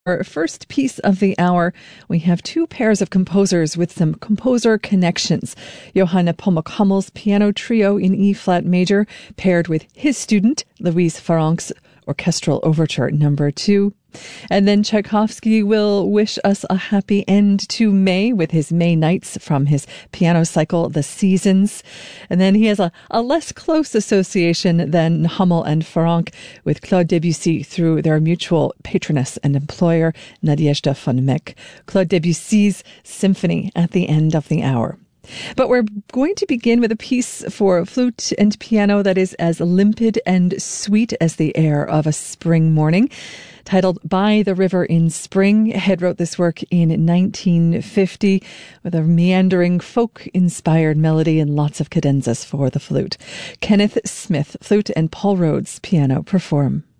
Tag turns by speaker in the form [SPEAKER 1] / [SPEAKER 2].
[SPEAKER 1] Our first piece of the hour, we have two pairs of composers with some composer connections. Johann Nepomuk Hummel's piano trio in E-flat major, paired with his student, Louise Farrenc's Orchestral Overture No. 2. And then Tchaikovsky will wish us a happy end to May with his May Nights from his piano cycle, The Seasons. And then he has a less close association than Hummel and Farrenc with Claude Debussy through their mutual patroness and employer, Nadezhda von Meck. Claude Debussy's Symphony at the end of the hour. But we're going to begin with a piece for flute and piano that is as limpid and sweet as the air of a spring morning. Titled By the River in Spring, Head wrote this work in 1950 with a meandering folk-inspired melody and lots of cadenzas for the flute. Kenneth Smith, flute, and Paul Rhodes, piano, perform.